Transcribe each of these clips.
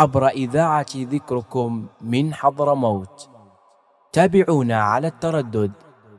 عبر إذاعة ذكركم من حضرموت. تابعونا على التردد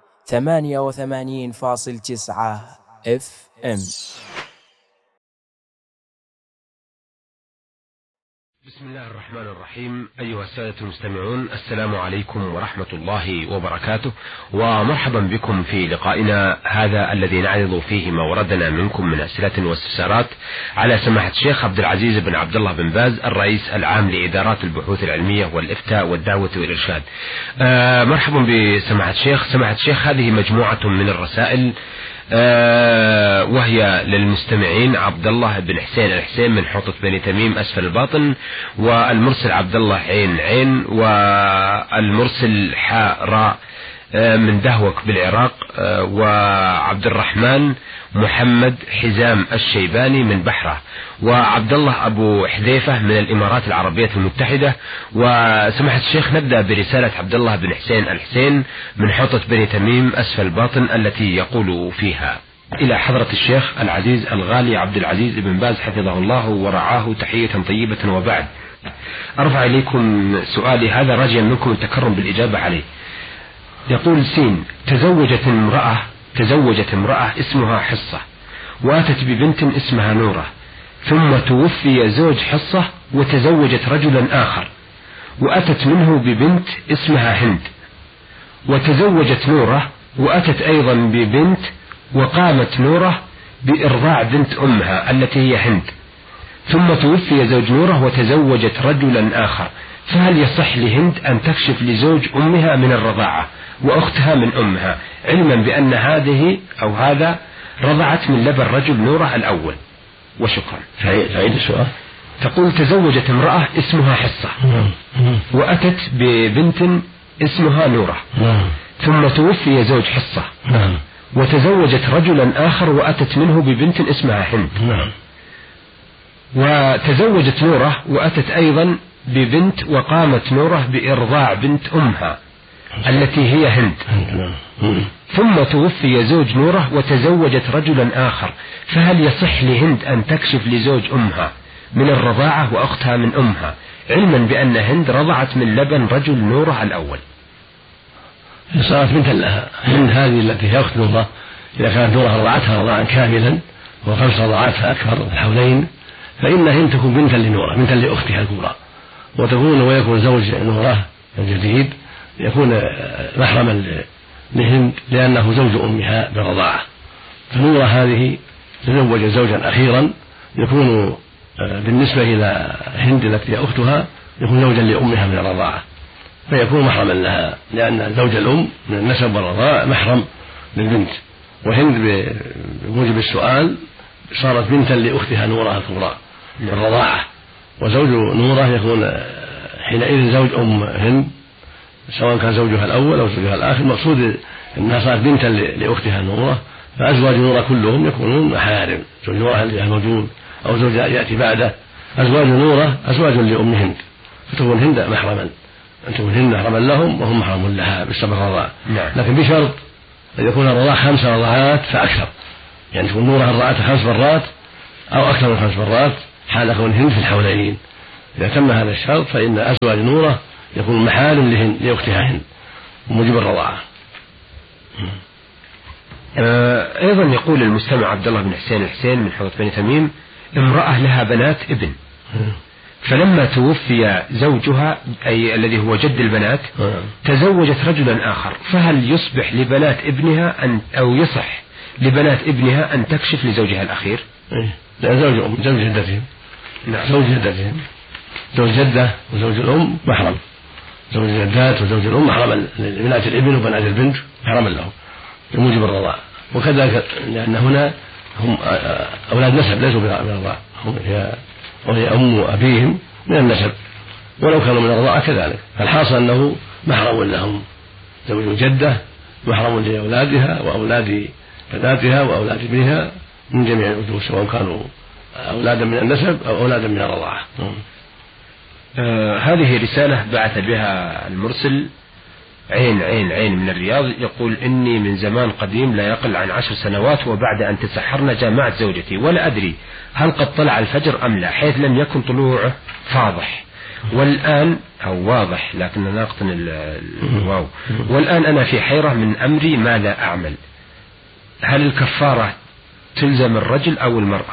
88.9 FM. بسم الله الرحمن الرحيم. أيها السادة المستمعون، السلام عليكم ورحمة الله وبركاته، ومرحبا بكم في لقائنا هذا الذي نعرض فيه ما وردنا منكم من أسئلة واستفسارات على سماحة الشيخ عبد العزيز بن عبد الله بن باز، الرئيس العام لإدارات البحوث العلمية والإفتاء والدعوة والإرشاد. مرحبا بسماحة الشيخ. سماحة الشيخ، هذه مجموعة من الرسائل وهي للمستمعين عبد الله بن حسين الحسين من حوطة بني تميم أسفل الباطن، والمرسل عبد الله عين، والمرسل حاء راء من دهوك بالعراق، وعبد الرحمن محمد حزام الشيباني من بحرة، وعبد الله أبو حذيفة من الإمارات العربية المتحدة. وسماحة الشيخ، نبدأ برسالة عبد الله بن حسين الحسين من حوطة بني تميم أسفل الباطن التي يقول فيها: إلى حضرة الشيخ العزيز الغالي عبد العزيز بن باز حفظه الله ورعاه تحية طيبة، وبعد أرفع إليكم سؤالي هذا راجيا منكم التكرم بالإجابة عليه. يقول سين: تزوجت امرأة اسمها حصة، واتت ببنت اسمها نورة، ثم توفي زوج حصة وتزوجت رجلا آخر، وأتت منه ببنت اسمها هند، وتزوجت نورة وأتت أيضا ببنت، وقامت نورة بإرضاع بنت أمها التي هي هند، ثم توفي زوج نورة وتزوجت رجلا آخر، فهل يصح لهند أن تكشف لزوج أمها من الرضاعة وأختها من أمها، علما بأن هذه أو هذا رضعت من لبن رجل نورة الأول؟ وشكرا. تعيد السؤال. تقول: تزوجت امرأة اسمها حصة، وأتت ببنت اسمها نورة، ثم توفي زوج حصة، وتزوجت رجلا آخر وأتت منه ببنت اسمها هند، وتزوجت نورة وأتت أيضا ببنت، وقامت نورة بإرضاع بنت أمها التي هي هند، ثم توفي زوج نورة وتزوجت رجلا آخر، فهل يصح لهند أن تكشف لزوج أمها من الرضاعة وأختها من أمها، علما بأن هند رضعت من لبن رجل نورة الأول؟ صارت بنتا لها. هند هذه التي هي أخت نورة، إذا كانت نورة رضعتها رضاعا كاملا و5 رضعات فأكثر الحولين، فإن هند تكون بنتا لنورة، بنتا لأختها الكبرى، ويكون زوج نورة الجديد يكون محرما لهند لأنه زوج أمها بالرضاعة. فنورة هذه تزوج زوجا أخيرا يكون بالنسبة إلى هند التي هي أختها يكون زوجا لأمها من الرضاعة، فيكون محرما لها، لأن زوج الأم من النسب والرضاعة محرم للبنت. وهند بموجب السؤال صارت بنتا لأختها نورة الكبرى بالرضاعة، وزوج نورة يكون حينئذ زوج أم هند، سواء كان زوجها الأول أو زوجها الآخر. المقصود أنها صارت بنتا لأختها نورة، فأزواج نورة كلهم يكونون محارم، زوج نورة الموجود أو زوج يأتي بعده. أزواج نورة أزواج لأم هند، فتكون هند محرما، أن تكون هند محرما لهم وهم محرم لها بسبب الرضاعة، لكن بشرط أن يكون الرضاعة 5 رضاعات فأكثر، يعني تكون نورة رضعتها 5 مرات أو أكثر من 5 مرات حال كون هند في الحولين. إذا تم هذا الشرط فإن أزواج نورة يكون محارم لأختها هند وموجب الرضاعة. أيضا يقول المستمع عبد الله بن حسين الحسين من حوض بني تميم: امرأة لها بنات ابن، فلما توفي زوجها أي الذي هو جد البنات تزوجت رجلا آخر، فهل يصبح لبنات ابنها أو يصح لبنات ابنها أن تكشف لزوجها الأخير؟ لا، زوج جدتهم. زوج جدتهم، زوج جدة وزوج الأم محرم، زوج الجدات وزوج الأم محرم لبنات الابن وبنات البنت محرما لهم بموجب الرضاعة. وكذلك لأن هنا هم أولاد نسب ليسوا بالرضاعة، وهي أم أبيهم من النسب ولو كانوا من الرضاعة كذلك. فالحاصل أنه محرم لهم، زوج الجدة محرم لأولادها وأولاد بناتها وأولاد ابنها من جميع الوجوه، سواء كانوا أولادا من النسب أو أولادا من الرضاعة. هذه رسالة بعث بها المرسل عين من الرياض، يقول: إني من زمان قديم لا يقل عن 10 سنوات، وبعد أن تسحرنا جامعت زوجتي ولا أدري هل قد طلع الفجر أم لا، حيث لم يكن طلوعه فاضح، والآن أو واضح لكن ناقص الواو. والآن أنا في حيرة من أمري ما لا أعمل، هل الكفارة تلزم الرجل أو المرأة؟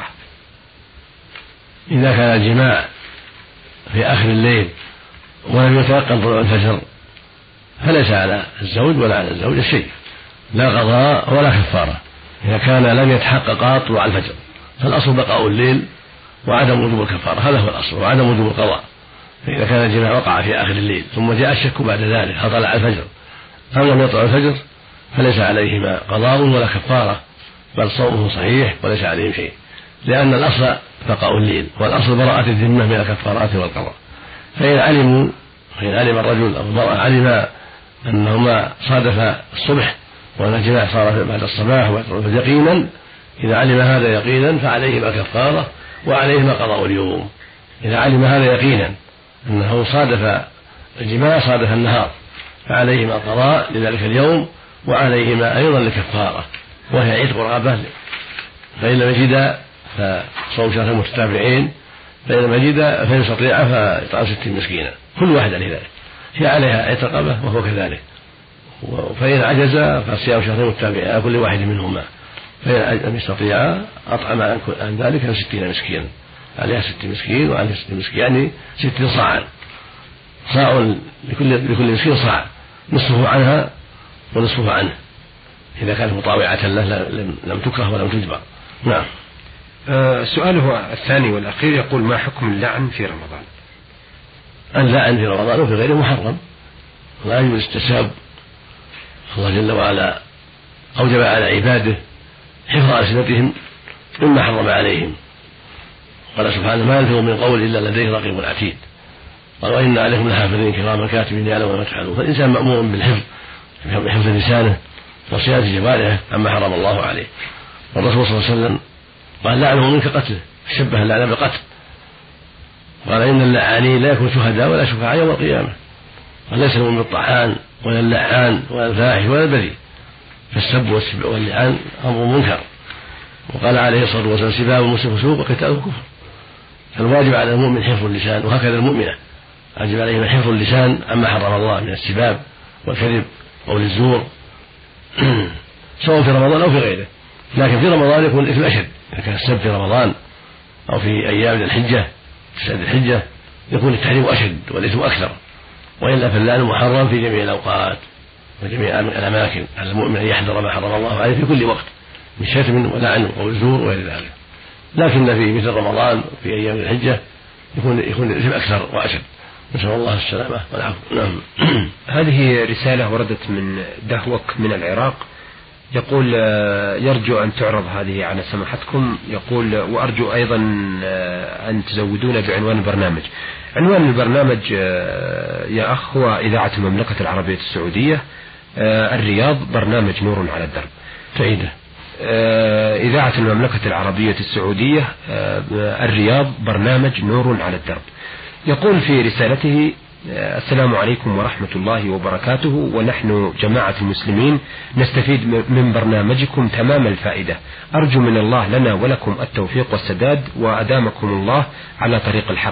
إذا كان الجماع في آخر الليل ولم يتيقن طلوع الفجر فليس على الزوج ولا على الزوجة شيء، لا قضاء ولا كفارة إذا كان لم يتحقق طلوع الفجر. فالأصل بقاء الليل وعدم وجوب الكفارة، هذا هو الأصل، وعدم وجوب القضاء. فإذا كان الجماع وقع في آخر الليل ثم جاء الشك بعد ذلك هل طلع الفجر أو لم يطلع الفجر فليس عليهما قضاء ولا كفارة، بل صومه صحيح وليس عليهم شيء، لأن الأصل بقاء الليل والأصل براءة الذمة من الكفارات والقضاء. فإن علم الرجل أو المرأة علم أنهما صادف الصبح وأن الجماع صار بعد الصباح يقينا، إذا علم هذا يقينا فعليهما كفارة وعليهما قضاء اليوم. إذا علم هذا يقينا أنه صادف الجماع صادف النهار فعليهما قضاء لذلك اليوم وعليهما أيضا الكفارة وهي عتق رقبة، فإن لم يجد فصوم شهر متتابعين، فإن لم يجد فيستطيع فإطعام 60 مسكينا كل واحدة لذلك، هي عليها عتق رقبة وهو كذلك. فإن عجز فصيام شهرين متتابعين كل واحد منهما، فإن لم يستطيع أطعم عن ذلك 60 مسكينا، عليها 60 مسكين وعليها 60 مسكين، يعني 60 صاعا، صاع لكل مسكين صاع، نصفه عنها ونصفه عنه إذا كانت مطاوعة له لم تكره ولم تجبر. نعم. سؤاله الثاني والأخير يقول: ما حكم اللعن في رمضان؟ اللعن في رمضان وفي غيره محرم، لا يجوز التساب. الله جل وعلا أوجب على عباده حفظ ألسنتهم مما حرم عليهم، قال سبحانه: ما يلفظ من قول إلا لديه رقيب عتيد، قال: وإن عليكم لحافظين كراما كاتبين يعلمون ما تفعلون. فالإنسان مأمور بالحفظ، بحفظ لسانه وصيانة جوارحه عما حرم الله عليه. والرسول صلى الله عليه وسلم قال: لعنه منك قتله، شبه اللعن بالقتل، قال: إن اللعانين لا يكون شهداء ولا شفعاء يوم القيامة، وليس المؤمن بالطعان ولا اللعان ولا الفاحش ولا البذيء، فالسب واللعان أمر منكر. وقال عليه الصلاة والسلام: سباب المسلم فسوق وقتاله كفر. فالواجب على المؤمن حفظ اللسان، وهكذا المؤمنة واجب عليهم حفظ اللسان عما حرم الله من السباب والكذب قول الزور سواء في رمضان أو في غيره. لكن في رمضان يكون الإثم أشد، إذا كان السب في رمضان أو في أيام الحجة في الحجة يكون التحريم أشد والإثم أكثر، وإلا فاللعن محرم في جميع الأوقات وجميع الأماكن، على المؤمن أن يحذر ما حرم الله عليه في كل وقت من شتم ولعن أو زور وغير ذلك. لكن في مثل رمضان في أيام الحجة يكون الإثم أكثر وأشد، نسأل الله السلامة والعفو. نعم. هذه رسالة وردت من دهوك من العراق، يقول: يرجو أن تعرض هذه على سماحتكم، يقول: وأرجو أيضا أن تزودون بعنوان البرنامج. عنوان البرنامج يا أخ هو إذاعة المملكة العربية السعودية، الرياض، برنامج نور على الدرب. تعيده: إذاعة المملكة العربية السعودية، الرياض، برنامج نور على الدرب. يقول في رسالته: السلام عليكم ورحمة الله وبركاته، ونحن جماعة المسلمين نستفيد من برنامجكم تمام الفائدة، أرجو من الله لنا ولكم التوفيق والسداد، وأدامكم الله على طريق الحق.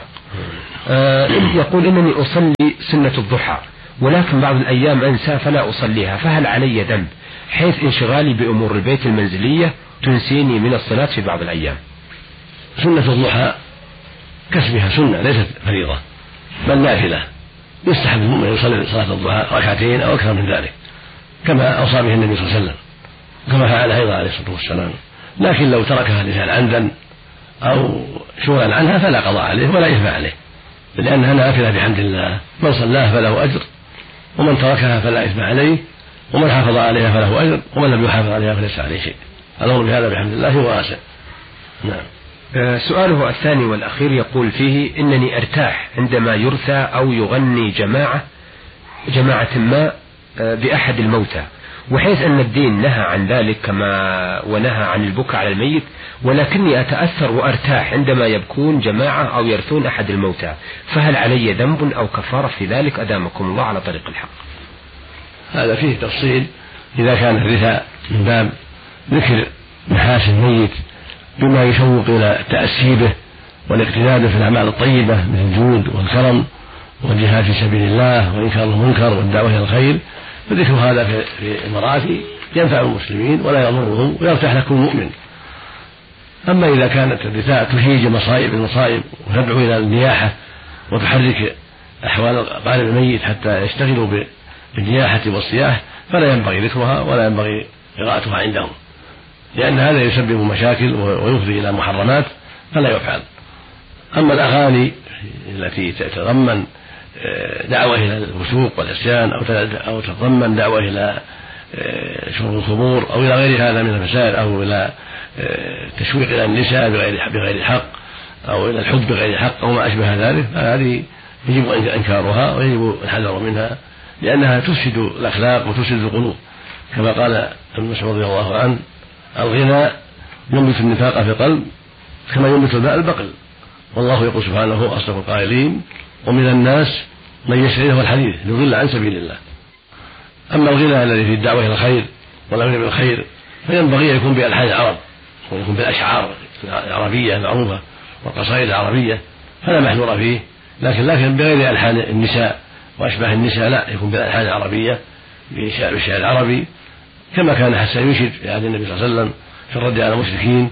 يقول: إنني أصلي سنة الضحى ولكن بعض الأيام أنسى فلا أصليها، فهل علي ذنب حيث انشغالي بأمور البيت المنزلية تنسيني من الصلاة في بعض الأيام؟ سنة الضحى كسبها سنة ليست فريضة بل نافلة، يستحب المؤمن يصلي صلاة الضحى ركعتين أو أكثر من ذلك كما أوصى به النبي صلى الله عليه وسلم، كما فعل أيضا عليه الصلاة والسلام. لكن لو تركها الإنسان عمدا أو شغلا عنها فلا قضاء عليه ولا إثم عليه، لأنها نافلة بحمد الله، من صلاها فله أجر ومن تركها فلا إثم عليه، ومن حافظ عليها فله أجر ومن لم يحافظ عليها فليس عليه شيء. الأمر بهذا بحمد الله واسع. نعم. سؤاله الثاني والأخير يقول فيه: إنني أرتاح عندما يرثى أو يغني جماعة ما بأحد الموتى، وحيث أن الدين نهى عن ذلك كما ونهى عن البكاء على الميت، ولكني أتأثر وأرتاح عندما يبكون جماعة أو يرثون أحد الموتى، فهل علي ذنب أو كفارة في ذلك؟ أدامكم الله على طريق الحق. هذا فيه تفصيل. إذا كان الرثاء من باب ذكر محاسن الميت بما يشوق إلى تأسي به والاقتداء في الأعمال الطيبة من الجود والكرم والجهاد في سبيل الله وإنكار المنكر والدعوة إلى الخير، فذكر هذا في المراتب ينفع المسلمين ولا يضرهم ويرتاح لكل مؤمن. أما إذا كانت النساء تهيج المصائب وتدعو إلى النياحة وتحرك أحوال قارب الميت حتى يشتغلوا بالنياحة والصياح، فلا ينبغي ذكرها ولا ينبغي قراءتها عندهم، لأن هذا يسبب مشاكل ويفضي إلى محرمات فلا يفعل. أما الأغاني التي تتضمن دعوة إلى الفسوق والعصيان أو تتضمن دعوة إلى شرب الخمور أو إلى غير هذا من الفساد أو إلى تشويق إلى النساء بغير حق أو إلى الحب بغير حق أو ما أشبه ذلك، فهذه يجب إنكارها ويجب الحذر منها، لأنها تفسد الأخلاق وتفسد القلوب، كما قال ابن مسعود رضي الله عنه: الغنى ينبت النفاق في القلب كما ينبت الماء البقل. والله يقول سبحانه: أصدق القائلين: ومن الناس من يشتري له الحديث ليضل عن سبيل الله. أما الغنى الذي في الدعوة إلى الخير والأمر بالخير فينبغي أن يكون بألحان العرب ويكون بالأشعار العربية المعروفة والقصائد العربية، فلا محذور فيه، لكن بغير ألحان النساء وأشباه النساء، لا، يكون بالألحان العربية بالشعر العربي، كما كان حسن ينشد في عهد النبي صلى الله عليه وسلم في الرد على المشركين.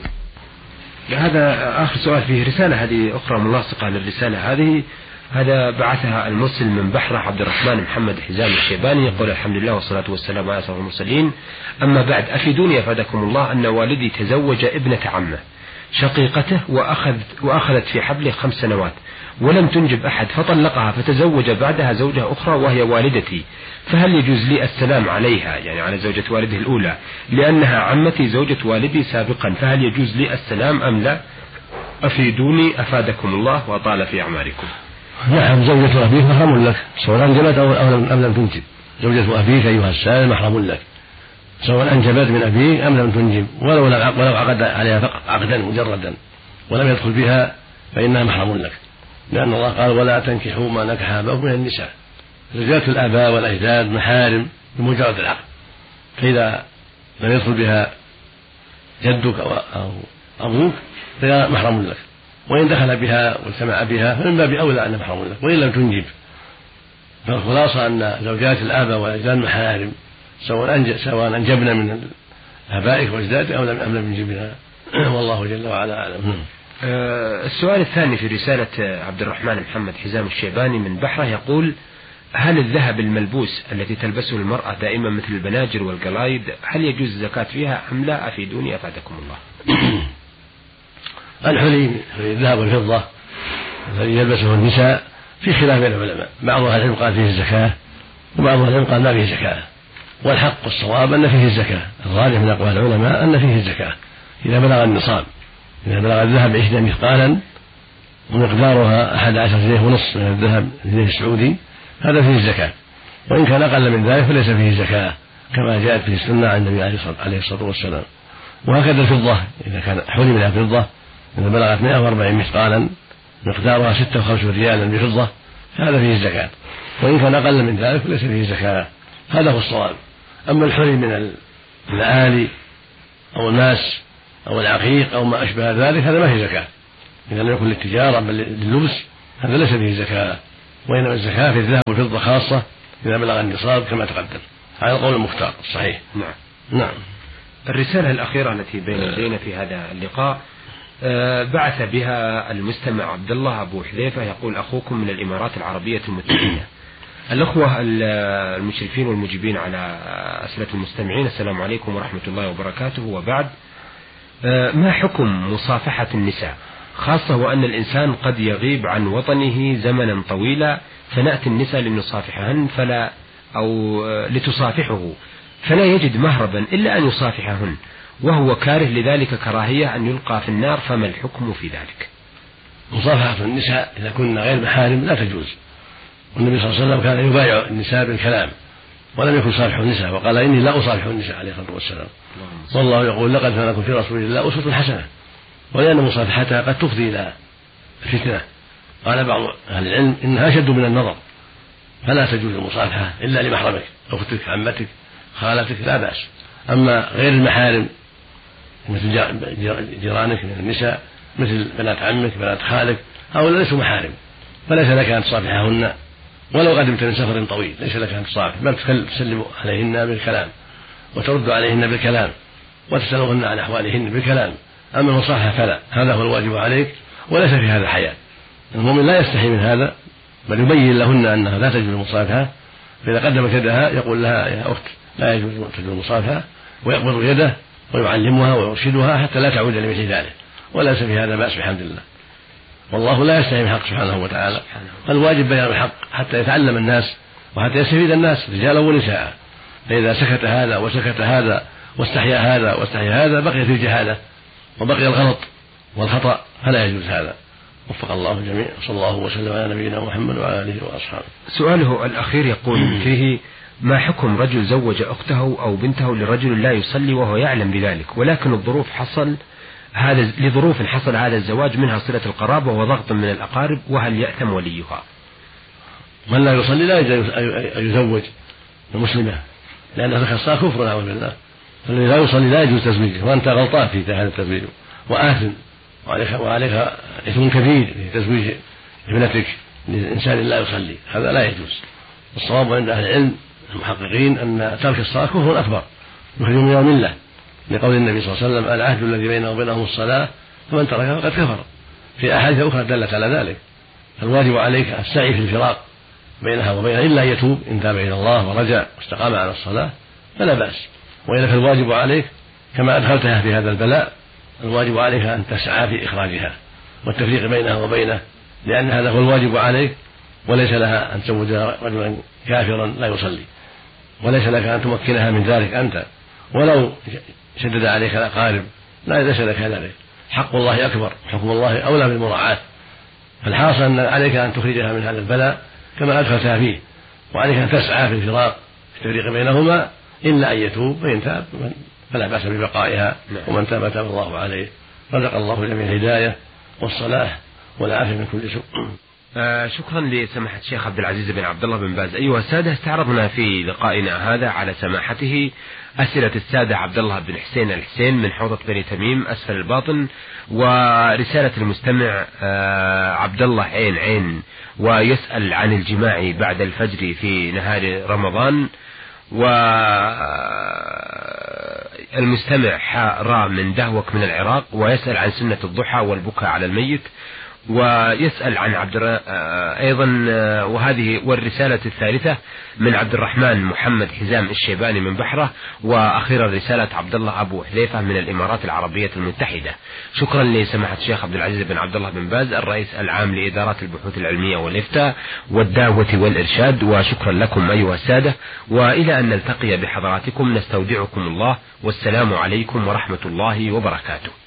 هذا آخر سؤال فيه رسالة هذه أخرى ملاصقة للرسالة هذه. هذا بعثها المرسل من بحرة عبد الرحمن محمد حزام الشيباني، يقول: الحمد لله والصلاة والسلام على أشرف المرسلين، أما بعد، أفيدوني أفادكم الله أن والدي تزوج ابنة عمه شقيقته وأخذت في حبله 5 سنوات ولم تنجب أحد فطلقها، فتزوج بعدها زوجة أخرى وهي والدتي، فهل يجوز لي السلام عليها، يعني على زوجة والده الأولى، لأنها عمتي زوجة والدي سابقا، فهل يجوز لي السلام أم لا؟ أفيدوني أفادكم الله وطال في أعماركم. نعم، زوجة أبيك محرم لك سواء أنجبت أو لم تنجب. زوجة أبيك أيها السائل محرم لك سواء أنجبت من أبيك أم لم تنجب، ولو عقد عليها فقط عقدا مجردا ولم يدخل بها فإنها محرم لك، لأن الله قال: ولا تنكحوا ما نكح آباؤكم من النساء. زوجات الآباء والأجداد محارم بمجرد العقد، فإذا لم يدخل بها جدك أو أبوك فهي محرم لك، وإن دخل بها واجتمع بها فمن باب أولى أنها محرم لك، وإن لم تنجب. فالخلاصة أن زوجات الآباء والأجداد محارم سواء أنجبنا من آبائك وأجدادك أو لم ينجبنا، والله جل وعلا أعلم. السؤال الثاني في رسالة عبد الرحمن محمد حزام الشيباني من بحرة، يقول: هل الذهب الملبوس التي تلبسه المرأة دائما مثل البناجر والقلايد هل يجوز الزكاة فيها أم لا؟ أفيدوني أفادكم الله. الحلي الذهب والفضة الذي يلبسه النساء في خلاف بين العلماء، بعض أهل العلم قال فيه الزكاة وبعض أهل العلم قال ما فيه زكاة، والحق والصواب أن فيه الزكاة، الغالب من أقوال العلماء أن فيه الزكاة إذا بلغ النصاب، إذا بلغ الذهب 20 مثقالا ومقدارها 11 جنيه ونصف من الذهب الجنيه السعودي هذا فيه الزكاة، وإن كان أقل من ذلك فليس فيه زكاة، كما جاءت في السنة عن النبي عليه الصلاة والسلام. وهكذا الفضة إذا كان حلي منها فضة إذا بلغت 140 مثقالا مقدارها 56 ريالا بفضة فهذا فيه الزكاة، وإن كان أقل من ذلك فليس فيه زكاة، هذا هو الصواب. أما الحلي من الآلي أو الماس أو العقيق أو ما أشبه ذلك هذا ما فيه زكاة، إذا لم يكن للتجارة بل لللبس هذا ليس فيه زكاة، وإنما الزكاة في الذهب والفضة خاصة إذا بلغ النصاب كما تقدم، هذا القول المختار الصحيح. نعم. الرسالة الأخيرة التي بين يدينا في هذا اللقاء بعث بها المستمع عبد الله أبو حذيفة، يقول: أخوكم من الإمارات العربية المتحدة. الأخوة المشرفين والمجيبين على أسئلة المستمعين، السلام عليكم ورحمة الله وبركاته، وبعد، ما حكم مصافحة النساء، خاصة وأن الإنسان قد يغيب عن وطنه زمنا طويلا فنأتي النساء لنصافحهن لتصافحه فلا يجد مهربا إلا أن يصافحهن وهو كاره لذلك كراهية أن يلقى في النار، فما الحكم في ذلك؟ مصافحة النساء إذا كنا غير محارم لا تجوز، والنبي صلى الله عليه وسلم كان يبايع النساء بالكلام ولم يكن صافح النساء، وقال: إني لا أصافح النساء عليه الصلاة والسلام، والله يقول: لقد كان لكم في رسول الله أسوة حسنة، ولأن مصافحتها قد تفضي إلى فتنة. قال بعض أهل العلم إنها أشد من النظر، فلا تجوز المصافحة إلا لمحرمك، أختك، عمتك، خالتك، لا بأس. أما غير المحارم مثل جيرانك من النساء مثل بنات عمك بنات خالك هؤلاء ليسوا محارم، فليس لك أن تصافحهن ولو قدمت من سفر طويل ليس لك أن تصافح، بل تسلم عليهن بالكلام وترد عليهن بالكلام وتسألهن عن أحوالهن بالكلام. أما المصافحة فلا، هذا هو الواجب عليك وليس في هذا حياء. المؤمن لا يستحي من هذا، بل يبين لهن أنها لا تجوز المصافحة. فإذا قدمت يدها يقول لها يا أخت لا يجوز المصافحة، ويقبض يده ويعلمها ويرشدها حتى لا تعود لمثل ذلك، وليس في هذا بأس بحمد الله. والله لا يستحي من الحق سبحانه وتعالى، فالواجب بيان الحق حتى يتعلم الناس وحتى يستفيد الناس رجالا ونساء. فإذا سكت هذا وسكت هذا واستحيا هذا واستحيا هذا بقيت الجهالة وبقي الغلط والخطأ، فلا يجوز هذا. وفق الله الجميع، صلى الله وسلم على نبينا محمد وعلى آله وأصحابه. سؤاله الأخير يقول فيه: ما حكم رجل زوج أخته أو بنته لرجل لا يصلي وهو يعلم بذلك، ولكن لظروف حصل هذا الزواج، منها صلة القرابة وضغط من الأقارب، وهل يأثم وليها؟ من لا يصلي لا يجوز أن يزوج المسلمة، لأن هذا خاصة كفر نعوذ بالله. فالذي لا يصلي لا يجوز تزويجه، وأنت غلطان في هذا التزويج وآثم، وعليك إثم كبير في تزويج ابنتك لإنسان لا يصلي، هذا لا يجوز. الصواب عند أهل العلم المحققين أن ترك الصلاة كفر أكبر يخرج من الملة، لقول النبي صلى الله عليه وسلم: العهد الذي بينه وبينهم الصلاة فمن تركها فقد كفر. في أحاديث أخرى دلت على ذلك. الواجب عليك السعي في الفراق بينها وبينه، إلا أن يتوب إن تاب إلى الله ورجع واستقام على الصلاة فلا بأس. وإذا فالواجب عليك كما أدخلتها في هذا البلاء، الواجب عليك أن تسعى في إخراجها والتفريق بينها وبينه، لأن هذا هو الواجب عليك، وليس لها أن تزوج رجلا كافرا لا يصلي، وليس لك أن تمكنها من ذلك أنت، ولو شدد عليك الأقارب ليس لك ذلك. حق الله أكبر، حكم الله أولى بالمراعاة. فالحاصل أن عليك أن تخرجها من هذا البلاء كما أدخلتها فيه، وعليك أن تسعى في الفراق في التفريق بينهما، إلا أن يتوب، فإن تاب فلا بأس ببقائها، ومن تاب تاب الله عليه. رزق الله جميع الهداية والصلاح والعافية من كل سوء. شكرا لسماحة الشيخ عبد العزيز بن عبد الله بن باز. أيها السادة، استعرضنا في لقائنا هذا على سماحته أسئلة السادة عبد الله بن حسين الحسين من حوضة بني تميم أسفل الباطن، ورسالة المستمع عبد الله عين ويسأل عن الجماع بعد الفجر في نهار رمضان، والمستمع حاء من دهوك من العراق ويسأل عن سنة الضحى والبكاء على الميت، ويسأل عن أيضا وهذه والرسالة الثالثة من عبد الرحمن محمد حزام الشيباني من بحرة، وأخيرا رسالة عبد الله أبو حذيفة من الإمارات العربية المتحدة. شكرا لسماحة الشيخ عبد العزيز بن عبد الله بن باز الرئيس العام لإدارات البحوث العلمية والإفتاء والدعوة والإرشاد، وشكرا لكم أيها السادة، وإلى أن نلتقي بحضراتكم نستودعكم الله، والسلام عليكم ورحمة الله وبركاته.